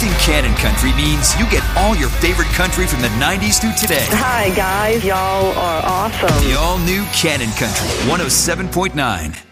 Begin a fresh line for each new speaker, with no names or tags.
Choosing Cannon Country means you get all your favorite country from the 90s through today.
Hi, guys. Y'all are awesome.
The all-new Cannon Country 107.9.